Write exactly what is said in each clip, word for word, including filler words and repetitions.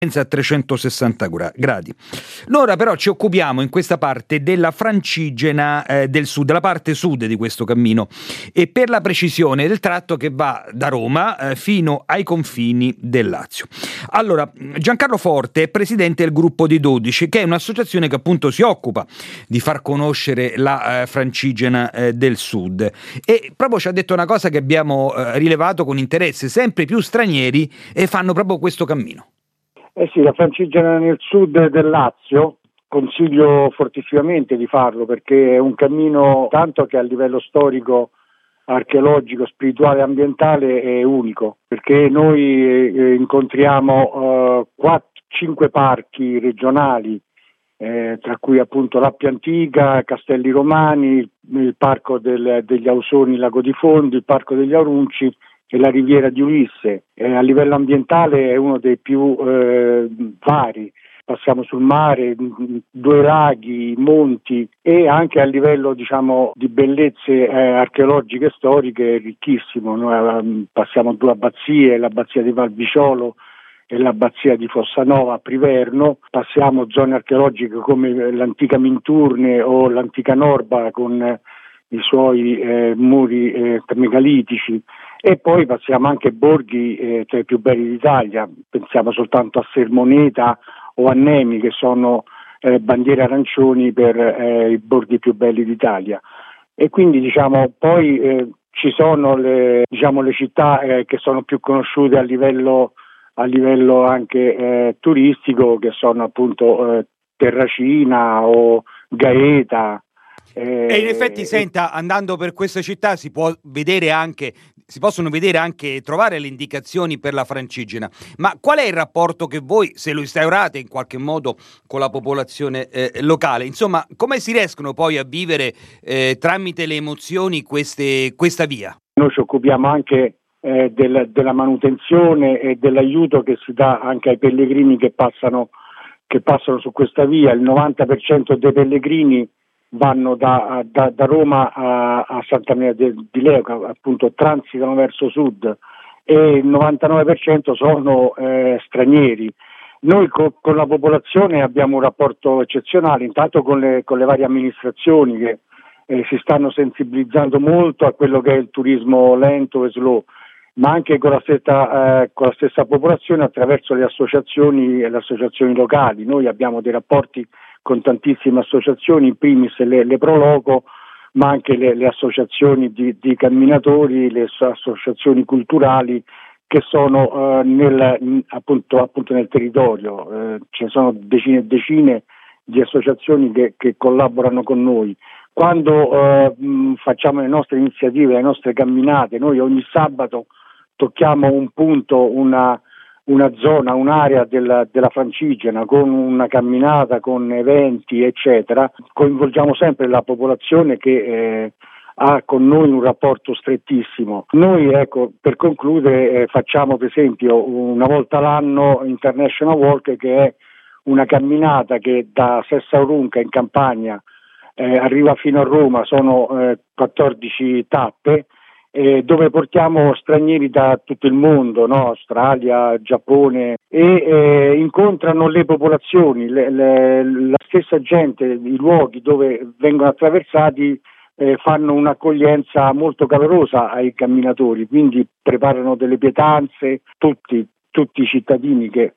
a trecentosessanta gradi. Noi ora però ci occupiamo in questa parte della Francigena eh, del sud, della parte sud di questo cammino, e per la precisione del tratto che va da Roma eh, fino ai confini del Lazio. Allora, Giancarlo Forte è presidente del gruppo dei dodici, che è un'associazione che appunto si occupa di far conoscere la eh, Francigena eh, del sud, e proprio ci ha detto una cosa che abbiamo eh, rilevato con interesse: sempre più stranieri e fanno proprio questo cammino. Eh sì, la Francigena nel sud del Lazio consiglio fortissimamente di farlo, perché è un cammino tanto che a livello storico, archeologico, spirituale e ambientale è unico, perché noi eh, incontriamo eh, cinque parchi regionali, eh, tra cui appunto l'Appia Antica, Castelli Romani, il, il parco del, degli Ausoni, Lago di Fondi, il parco degli Aurunci e la riviera di Ulisse. Eh, a livello ambientale è uno dei più eh, vari. Passiamo sul mare, due laghi, monti, e anche a livello diciamo di bellezze eh, archeologiche e storiche è ricchissimo. Noi eh, passiamo due abbazie, l'abbazia di Valbiciolo e l'abbazia di Fossanova a Priverno, passiamo zone archeologiche come l'antica Minturne o l'antica Norba con eh, i suoi eh, muri eh, megalitici, e poi passiamo anche borghi eh, tra i più belli d'Italia. Pensiamo soltanto a Sermoneta o a Nemi, che sono eh, bandiere arancioni per eh, i borghi più belli d'Italia. E quindi diciamo poi eh, ci sono le, diciamo, le città eh, che sono più conosciute a livello, a livello anche eh, turistico, che sono appunto eh, Terracina o Gaeta. Eh, e in effetti, senta, andando per queste città si può vedere anche, si possono vedere anche, trovare le indicazioni per la Francigena. Ma qual è il rapporto che voi, se lo instaurate in qualche modo, con la popolazione eh, locale? Insomma, come si riescono poi a vivere eh, tramite le emozioni queste, questa via? Noi ci occupiamo anche eh, del, della manutenzione e dell'aiuto che si dà anche ai pellegrini che passano, che passano su questa via. Il novanta per cento dei pellegrini vanno da, da, da Roma a, a Santa Maria di Leuca, appunto transitano verso sud, e il novantanove per cento sono eh, stranieri. Noi co- con la popolazione abbiamo un rapporto eccezionale, intanto con le, con le varie amministrazioni che eh, si stanno sensibilizzando molto a quello che è il turismo lento e slow, ma anche con la stessa, eh, con la stessa popolazione attraverso le associazioni e le associazioni locali. Noi abbiamo dei rapporti con tantissime associazioni, in primis le, le Proloco, ma anche le, le associazioni di, di camminatori, le associazioni culturali che sono eh, nel, appunto, appunto nel territorio. Eh, ce ne sono decine e decine di associazioni che, che collaborano con noi. Quando eh, mh, facciamo le nostre iniziative, le nostre camminate, noi ogni sabato tocchiamo un punto, una una zona, un'area della, della Francigena, con una camminata, con eventi eccetera. Coinvolgiamo sempre la popolazione che eh, ha con noi un rapporto strettissimo. Noi, ecco, per concludere, eh, facciamo per esempio una volta l'anno International Walk, che è una camminata che da Sessaurunca in Campania eh, arriva fino a Roma, sono eh, quattordici tappe, Eh, dove portiamo stranieri da tutto il mondo, no? Australia, Giappone, e eh, incontrano le popolazioni, le, le, la stessa gente, i luoghi dove vengono attraversati eh, fanno un'accoglienza molto calorosa ai camminatori, quindi preparano delle pietanze, tutti, tutti i cittadini che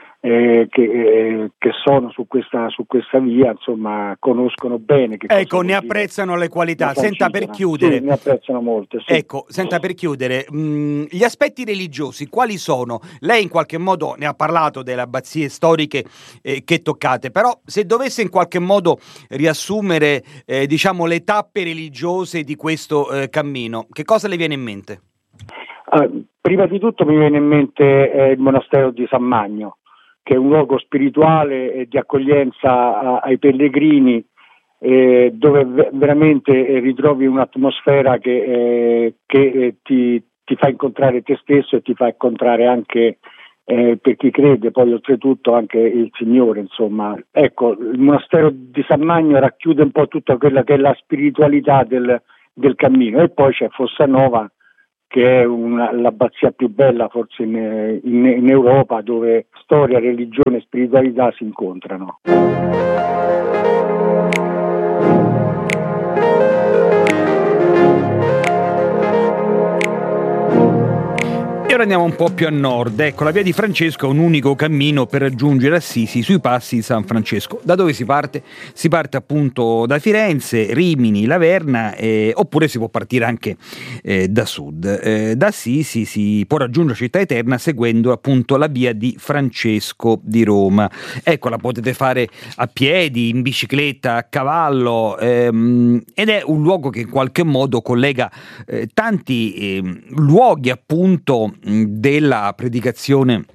Eh, che, eh, che sono su questa, su questa via, insomma, conoscono bene che ecco, cosa ne apprezzano le qualità. Senta, per chiudere, sì, ne apprezzano molto, sì. Ecco, senta, per chiudere, mh, gli aspetti religiosi quali sono? Lei in qualche modo ne ha parlato delle abbazie storiche eh, che toccate, però se dovesse in qualche modo riassumere eh, diciamo le tappe religiose di questo eh, cammino, che cosa le viene in mente? Uh, prima di tutto mi viene in mente eh, il monastero di San Magno, che è un luogo spirituale e di accoglienza a, ai pellegrini, eh, dove v- veramente eh, ritrovi un'atmosfera che, eh, che eh, ti, ti fa incontrare te stesso e ti fa incontrare anche, eh, per chi crede, poi oltretutto anche il Signore, insomma. Ecco, il monastero di San Magno racchiude un po' tutta quella che è la spiritualità del, del cammino, e poi c'è Fossanova, che è una, l'abbazia più bella forse in, in, in Europa, dove storia, religione e spiritualità si incontrano. E ora andiamo un po' più a nord. Ecco, la via di Francesco è un unico cammino per raggiungere Assisi sui passi di San Francesco. Da dove si parte? Si parte appunto da Firenze, Rimini, Laverna, eh, oppure si può partire anche eh, da sud. Eh, da Assisi si può raggiungere Città Eterna seguendo appunto la via di Francesco di Roma. Ecco, la potete fare a piedi, in bicicletta, a cavallo, ehm, ed è un luogo che in qualche modo collega eh, tanti eh, luoghi appunto della predicazione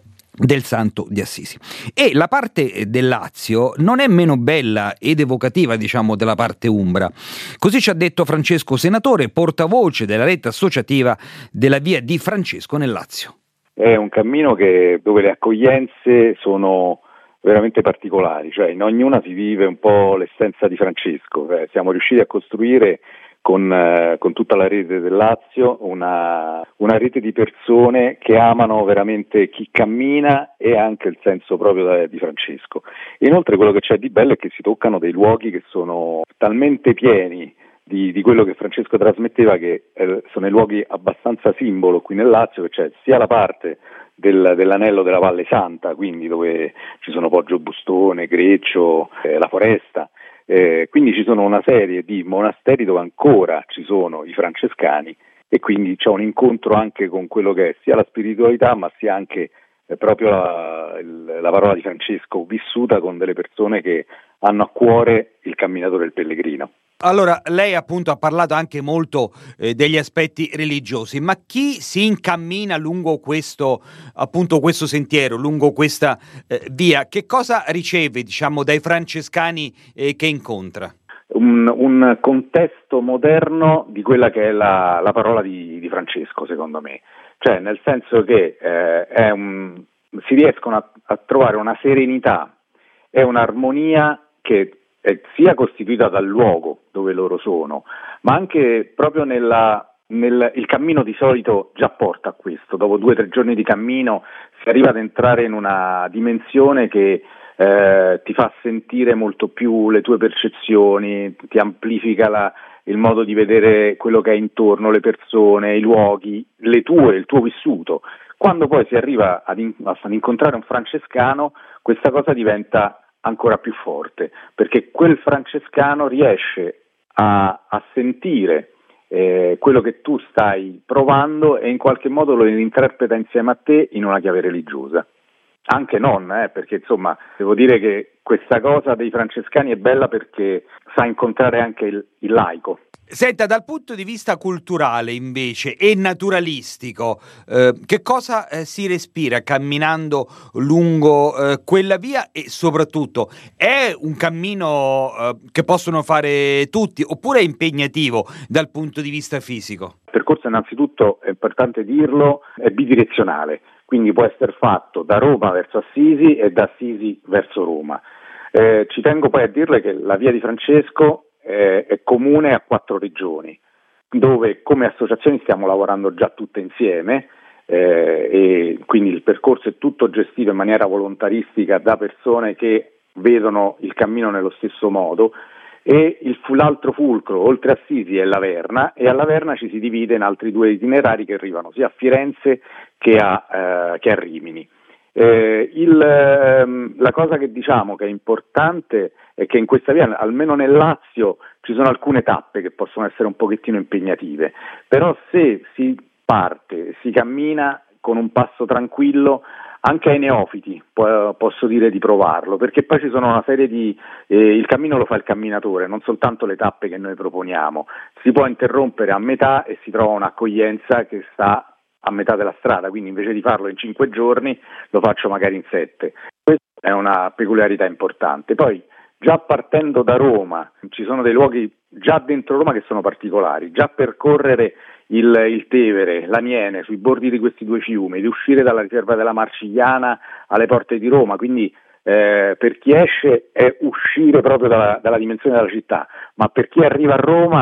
del Santo di Assisi. E la parte del Lazio non è meno bella ed evocativa, diciamo, della parte umbra. Così ci ha detto Francesco Senatore, portavoce della rete associativa della via di Francesco nel Lazio. È un cammino che, dove le accoglienze sono veramente particolari, cioè in ognuna si vive un po' l'essenza di Francesco. Eh, siamo riusciti a costruire Con, eh, con tutta la rete del Lazio, una, una rete di persone che amano veramente chi cammina e anche il senso proprio da, di Francesco. Inoltre quello che c'è di bello è che si toccano dei luoghi che sono talmente pieni di, di quello che Francesco trasmetteva, che eh, sono i luoghi abbastanza simbolo qui nel Lazio, che c'è sia la parte del, dell'anello della Valle Santa, quindi dove ci sono Poggio Bustone, Greccio, eh, la foresta. Eh, quindi ci sono una serie di monasteri dove ancora ci sono i francescani e quindi c'è un incontro anche con quello che è sia la spiritualità ma sia anche eh, proprio la, il, la parola di Francesco vissuta con delle persone che hanno a cuore il camminatore e il pellegrino. Allora, lei appunto ha parlato anche molto eh, degli aspetti religiosi, ma chi si incammina lungo questo appunto questo sentiero, lungo questa eh, via, che cosa riceve, diciamo, dai francescani eh, che incontra? Un, un contesto moderno di quella che è la, la parola di, di Francesco, secondo me, cioè nel senso che eh, è un, si riescono a, a trovare una serenità e un'armonia che è sia costituita dal luogo dove loro sono, ma anche proprio nella, nel il cammino di solito già porta a questo. Dopo due o tre giorni di cammino si arriva ad entrare in una dimensione che eh, ti fa sentire molto più le tue percezioni, ti amplifica la, il modo di vedere quello che è intorno, le persone, i luoghi, le tue, il tuo vissuto. Quando poi si arriva ad, in, ad incontrare un francescano, questa cosa diventa ancora più forte, perché quel francescano riesce a, a sentire eh, quello che tu stai provando e in qualche modo lo interpreta insieme a te in una chiave religiosa. Anche non, eh, perché insomma devo dire che questa cosa dei francescani è bella perché sa incontrare anche il, il laico. Senta, dal punto di vista culturale invece e naturalistico, eh, che cosa eh, si respira camminando lungo eh, quella via e soprattutto è un cammino eh, che possono fare tutti oppure è impegnativo dal punto di vista fisico? Il percorso innanzitutto, è importante dirlo, è bidirezionale, quindi può essere fatto da Roma verso Assisi e da Assisi verso Roma. Eh, ci tengo poi a dirle che la via di Francesco Eh, è comune a quattro regioni, dove come associazioni stiamo lavorando già tutte insieme eh, e quindi il percorso è tutto gestito in maniera volontaristica da persone che vedono il cammino nello stesso modo e il, l'altro fulcro oltre a Assisi è Laverna e a Laverna ci si divide in altri due itinerari che arrivano sia a Firenze che a, eh, che a Rimini. Eh, il, ehm, la cosa che diciamo che è importante è che in questa via, almeno nel Lazio, ci sono alcune tappe che possono essere un pochettino impegnative, però se si parte, si cammina con un passo tranquillo, anche ai neofiti po- posso dire di provarlo, perché poi ci sono una serie di, eh, il cammino lo fa il camminatore, non soltanto le tappe che noi proponiamo, si può interrompere a metà e si trova un'accoglienza che sta a metà della strada, quindi invece di farlo in cinque giorni lo faccio magari in sette. Questa è una peculiarità importante. Poi già partendo da Roma ci sono dei luoghi già dentro Roma che sono particolari, già percorrere il, il Tevere, l'Aniene, sui bordi di questi due fiumi, di uscire dalla riserva della Marcigliana alle porte di Roma, quindi eh, per chi esce è uscire proprio dalla, dalla dimensione della città, ma per chi arriva a Roma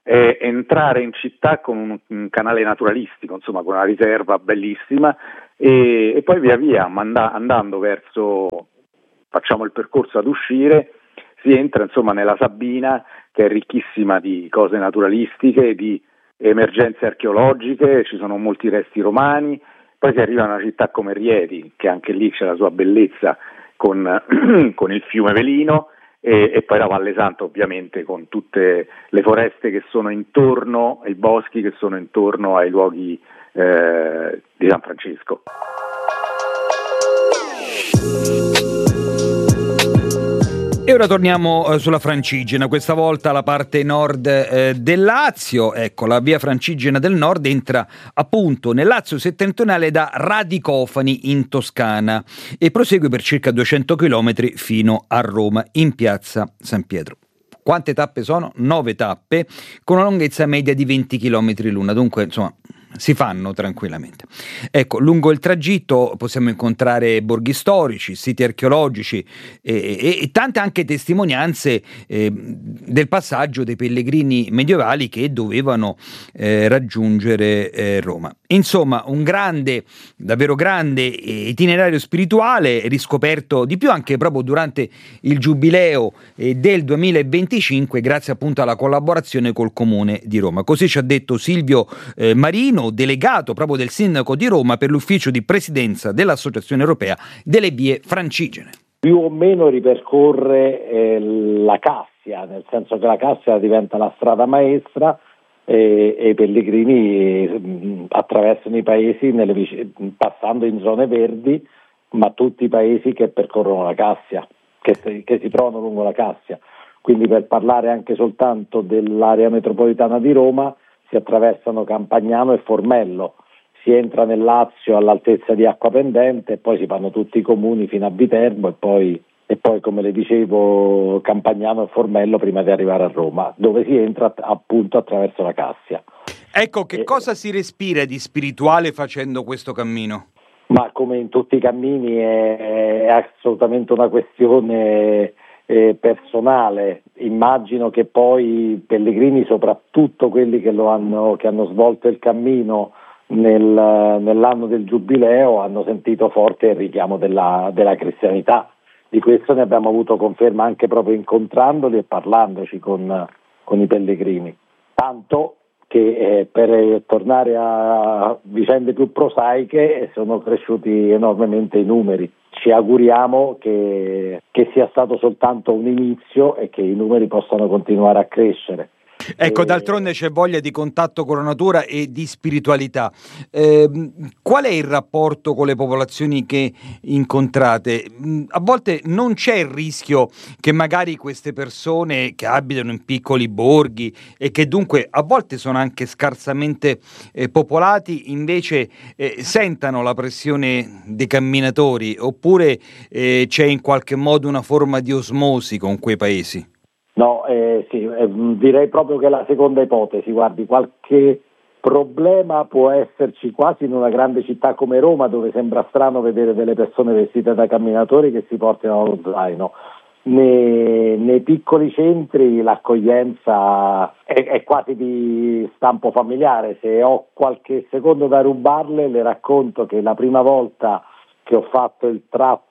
eh, entrare in città con un, un canale naturalistico, insomma con una riserva bellissima, e, e poi via via manda, andando verso, facciamo il percorso ad uscire, si entra insomma nella Sabina, che è ricchissima di cose naturalistiche, di emergenze archeologiche, ci sono molti resti romani, poi si arriva a una città come Rieti, che anche lì c'è la sua bellezza con, con il fiume Velino, e, e poi la Valle Santa ovviamente con tutte le foreste che sono intorno, i boschi che sono intorno ai luoghi eh, di San Francesco. E ora torniamo eh, sulla Francigena, questa volta la parte nord eh, del Lazio. Ecco, la via Francigena del Nord entra appunto nel Lazio settentrionale da Radicofani in Toscana e prosegue per circa duecento chilometri fino a Roma, in piazza San Pietro. Quante tappe sono? Nove tappe, con una lunghezza media di venti chilometri l'una, dunque insomma si fanno tranquillamente. Ecco, lungo il tragitto possiamo incontrare borghi storici, siti archeologici e, e, e tante anche testimonianze eh, del passaggio dei pellegrini medievali che dovevano eh, raggiungere eh, Roma. Insomma, un grande, davvero grande itinerario spirituale, riscoperto di più anche proprio durante il giubileo eh, del duemilaventicinque, grazie appunto alla collaborazione col Comune di Roma. Così ci ha detto Silvio eh, Marino, delegato proprio del sindaco di Roma per l'ufficio di presidenza dell'Associazione Europea delle Vie Francigene. Più o meno ripercorre eh, la Cassia, nel senso che la Cassia diventa la strada maestra e, e i pellegrini mh, attraversano i paesi nelle vic- passando in zone verdi, ma tutti i paesi che percorrono la Cassia, che, si- che si trovano lungo la Cassia. Quindi, per parlare anche soltanto dell'area metropolitana di Roma, si attraversano Campagnano e Formello, si entra nel Lazio all'altezza di Acquapendente e poi si fanno tutti i comuni fino a Viterbo e poi, e poi come le dicevo, Campagnano e Formello prima di arrivare a Roma, dove si entra appunto attraverso la Cassia. Ecco, che e, cosa si respira di spirituale facendo questo cammino? Ma come in tutti i cammini è, è assolutamente una questione Eh, personale. Immagino che poi i pellegrini, soprattutto quelli che lo hanno che hanno svolto il cammino nel, nell'anno del giubileo, hanno sentito forte il richiamo della, della cristianità. Di questo ne abbiamo avuto conferma anche proprio incontrandoli e parlandoci con, con i pellegrini. Tanto che eh, per tornare a vicende più prosaiche sono cresciuti enormemente i numeri. Ci auguriamo che, che sia stato soltanto un inizio e che i numeri possano continuare a crescere. Ecco, e... d'altronde c'è voglia di contatto con la natura e di spiritualità. Eh, qual è il rapporto con le popolazioni che incontrate? A volte non c'è il rischio che magari queste persone che abitano in piccoli borghi e che dunque a volte sono anche scarsamente eh, popolati, invece eh, sentano la pressione dei camminatori, oppure eh, c'è in qualche modo una forma di osmosi con quei paesi? No, eh, sì, eh, direi proprio che è la seconda ipotesi. Guardi, qualche problema può esserci quasi in una grande città come Roma, dove sembra strano vedere delle persone vestite da camminatori che si portano lo zaino. Nei, nei piccoli centri l'accoglienza è, è quasi di stampo familiare. Se ho qualche secondo da rubarle, le racconto che la prima volta che ho fatto il tratto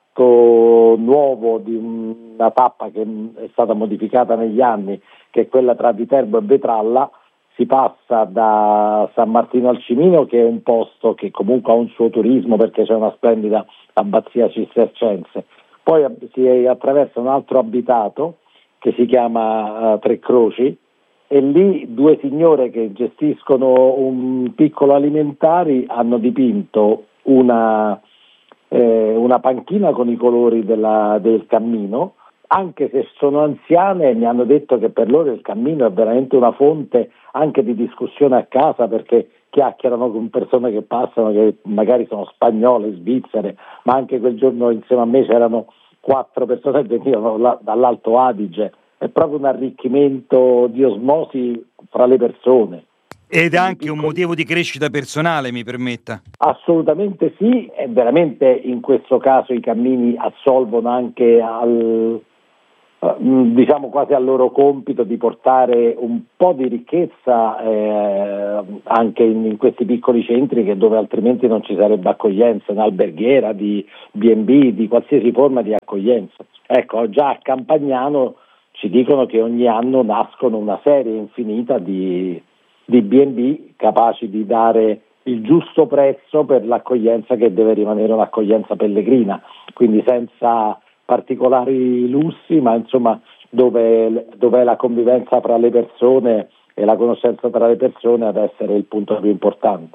nuovo di una tappa che è stata modificata negli anni, che è quella tra Viterbo e Vetralla, si passa da San Martino al Cimino, che è un posto che comunque ha un suo turismo perché c'è una splendida abbazia cistercense, poi si attraversa un altro abitato che si chiama uh, Tre Croci, e lì due signore che gestiscono un piccolo alimentari hanno dipinto una Eh, una panchina con i colori della, del cammino. Anche se sono anziane, mi hanno detto che per loro il cammino è veramente una fonte anche di discussione a casa, perché chiacchierano con persone che passano, che magari sono spagnole, svizzere, ma anche quel giorno insieme a me c'erano quattro persone che venivano là, dall'Alto Adige. È proprio un arricchimento di osmosi fra le persone. Ed anche un motivo di crescita personale, mi permetta. Assolutamente sì, e veramente in questo caso i cammini assolvono anche al, diciamo quasi al loro compito di portare un po' di ricchezza eh, anche in, in questi piccoli centri che dove altrimenti non ci sarebbe accoglienza, un'alberghiera, di B and B, di qualsiasi forma di accoglienza. Ecco, già a Campagnano ci dicono che ogni anno nascono una serie infinita di, di B and B capaci di dare il giusto prezzo per l'accoglienza che deve rimanere un'accoglienza pellegrina, quindi senza particolari lussi, ma insomma dove, dove è la convivenza tra le persone e la conoscenza tra le persone ad essere il punto più importante.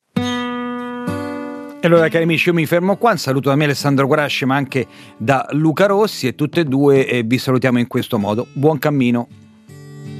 E allora, cari amici, io mi fermo qua, un saluto da me Alessandro Guarasci ma anche da Luca Rossi, e tutte e due eh, vi salutiamo in questo modo. Buon cammino.